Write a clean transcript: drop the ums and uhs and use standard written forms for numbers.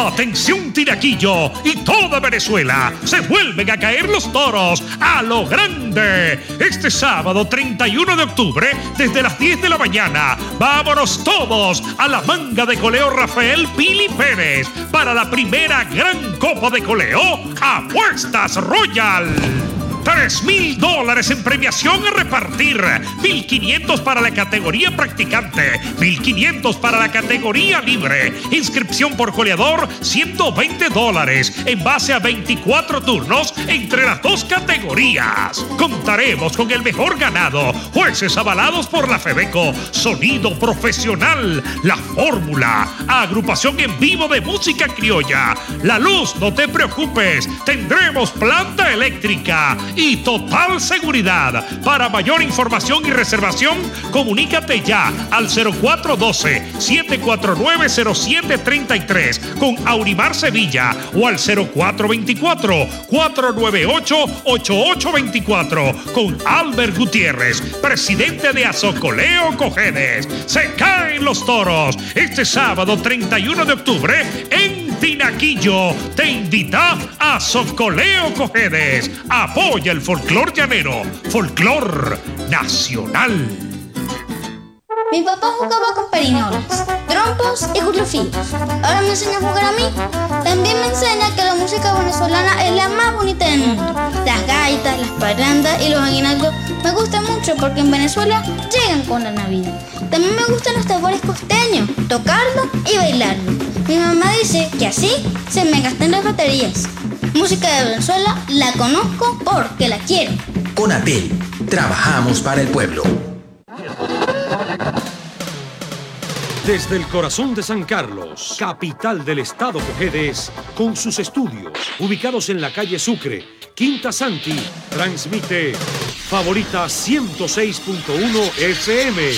Atención Tiraquillo y toda Venezuela, se vuelven a caer los toros a lo grande. Este sábado 31 de octubre, desde las 10 de la mañana, vámonos todos a la manga de coleo Rafael Pili Pérez para la primera gran copa de coleo Apuestas Royal. $3,000 en premiación a repartir, 1,500 para la categoría practicante, 1,500 para la categoría libre. Inscripción por coleador, $120 en base a 24 turnos entre las dos categorías. Contaremos con el mejor ganado, jueces avalados por la FEBECO, sonido profesional, la fórmula, agrupación en vivo de música criolla. La luz, no te preocupes, tendremos planta eléctrica y total seguridad. Para mayor información y reservación, comunícate ya al 0412-749-0733 con Aurimar Sevilla o al 0424-498-8824 con Albert Gutiérrez, presidente de Azocoleo Cojedes. Se caen los toros este sábado 31 de octubre en Tinaquillo. Te invita a Azocoleo Cojedes. Apoya el folclor llanero, folclor nacional. Mi papá jugaba con perinolas, trompos y currufillos. Ahora me enseña a jugar a mí. También me enseña que la música venezolana es la más bonita del mundo. Las gaitas, las parrandas y los aguinaldos me gustan mucho porque en Venezuela llegan con la Navidad. También me gustan los tambores costeños, tocarlo y bailarlo. Mi mamá dice que así se me gastan las baterías. Música de Venezuela la conozco porque la quiero. Conatel, trabajamos para el pueblo. Desde el corazón de San Carlos, capital del estado Cojedes, con sus estudios ubicados en la calle Sucre, Quinta Santi, transmite Favorita 106.1 FM.